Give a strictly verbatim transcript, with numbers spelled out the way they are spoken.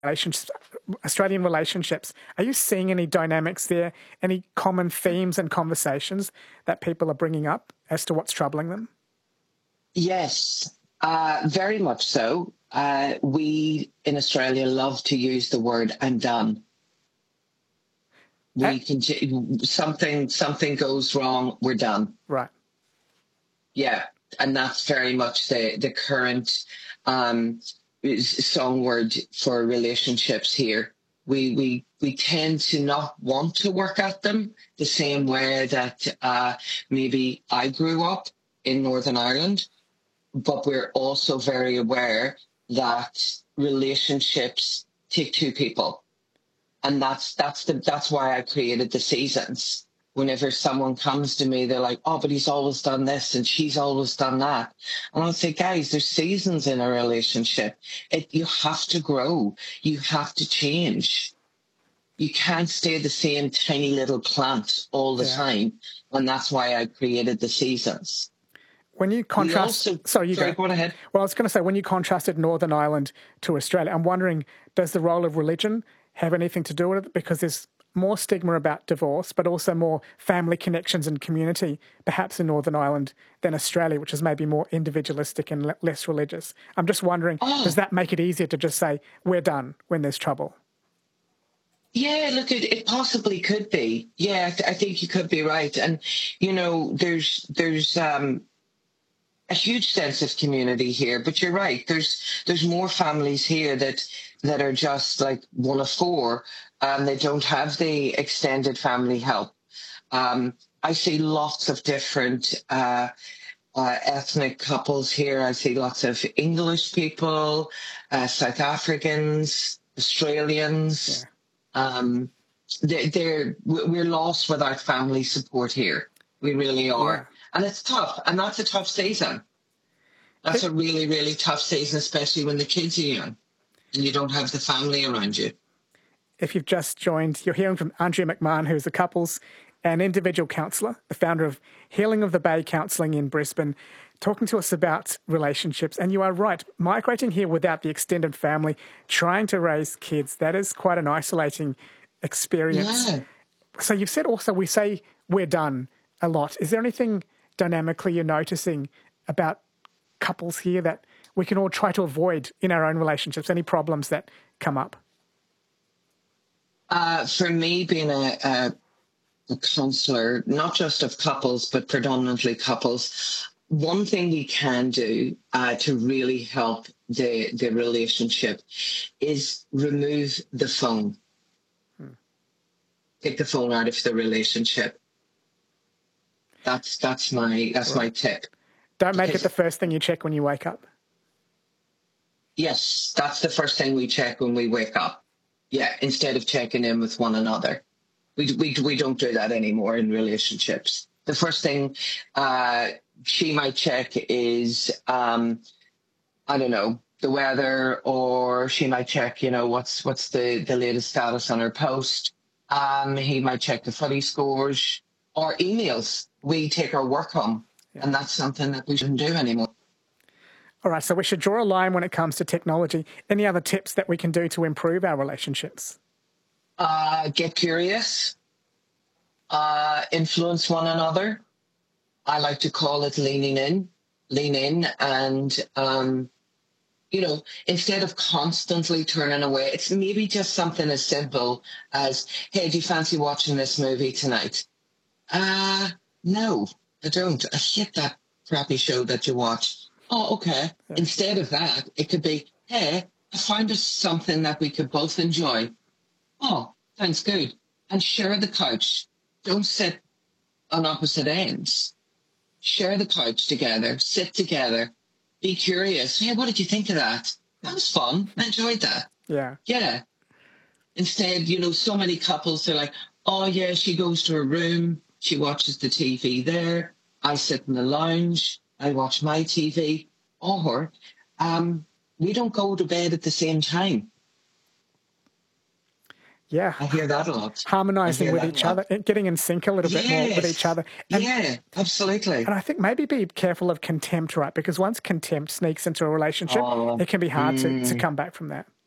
relations, Australian relationships. Are you seeing any dynamics there, any common themes and conversations that people are bringing up as to what's troubling them? Yes, uh, very much so. Uh, we in Australia love to use the word "I'm done." We can something something goes wrong, we're done. Right. Yeah, and that's very much the the current um, song word for relationships here. We we we tend to not want to work at them the same way that uh, maybe I grew up in Northern Ireland, but we're also very aware that relationships take two people. And that's that's the that's why I created the seasons. Whenever someone comes to me, they're like, "Oh, but he's always done this and she's always done that." And I'll say, "Guys, there's seasons in a relationship. It, you have to grow. You have to change. You can't stay the same tiny little plant all the yeah. time." And that's why I created the seasons. When you contrast, also, sorry, you sorry, go. go ahead. Well, I was going to say, when you contrasted Northern Ireland to Australia, I'm wondering, does the role of religion have anything to do with it? Because there's more stigma about divorce, but also more family connections and community, perhaps in Northern Ireland than Australia, which is maybe more individualistic and le- less religious. I'm just wondering, oh. does that make it easier to just say, we're done when there's trouble? Yeah, look, it, it possibly could be. Yeah, I, th- I think you could be right. And, you know, there's there's um, a huge sense of community here, but you're right. There's there's more families here that that are just like one of four, and they don't have the extended family help. Um, I see lots of different uh, uh, ethnic couples here. I see lots of English people, uh, South Africans, Australians. Yeah. Um, they, they're we're lost without family support here. We really are, yeah. And it's tough. And that's a tough season. That's a really, really tough season, especially when the kids are young and you don't have the family around you. If you've just joined, you're hearing from Andrea McMahon, who's a couples and individual counsellor, the founder of Healing of the Bay Counselling in Brisbane, talking to us about relationships. And you are right, migrating here without the extended family, trying to raise kids, that is quite an isolating experience. Yeah. So you've said also we say we're done a lot. Is there anything dynamically you're noticing about couples here that we can all try to avoid in our own relationships, any problems that come up? Uh, for me, being a, a, a counsellor, not just of couples, but predominantly couples, one thing we can do uh, to really help the, the relationship is remove the phone. Hmm. Take the phone out of the relationship. That's that's my that's right. my tip. Don't make because, it the first thing you check when you wake up. Yes, that's the first thing we check when we wake up. Yeah, instead of checking in with one another. We we we don't do that anymore in relationships. The first thing uh, she might check is, um, I don't know, the weather, or she might check, you know, what's what's the, the latest status on her post. Um, he might check the footy scores or emails. We take our work home, yeah. And that's something that we shouldn't do anymore. All right, so we should draw a line when it comes to technology. Any other tips that we can do to improve our relationships? Uh, get curious. Uh, influence one another. I like to call it leaning in. Lean in and, um, you know, instead of constantly turning away, it's maybe just something as simple as, hey, do you fancy watching this movie tonight? Uh, no, I don't. I hate that crappy show that you watch. Oh, okay. Yeah. Instead of that, it could be, hey, I found us something that we could both enjoy. Oh, sounds good. And share the couch. Don't sit on opposite ends. Share the couch together. Sit together. Be curious. Hey, what did you think of that? That was fun. I enjoyed that. Yeah. Yeah. Instead, you know, so many couples, they're like, oh, yeah, she goes to her room. She watches the T V there. I sit in the lounge. I watch my T V. Or um, we don't go to bed at the same time. Yeah. I hear that a lot. Harmonising with each other, getting in sync a little yes. bit more with each other. And, yeah, absolutely. And I think maybe be careful of contempt, right? Because once contempt sneaks into a relationship, oh, it can be hard mm. to, to come back from that.